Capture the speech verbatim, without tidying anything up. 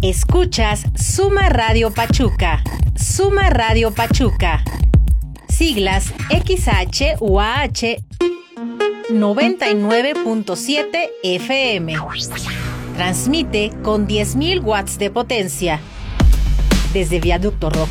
Escuchas Suma Radio Pachuca. Suma Radio Pachuca. Siglas X H U A H noventa y nueve punto siete F M. Transmite con diez mil watts de potencia. Desde Viaducto Rojo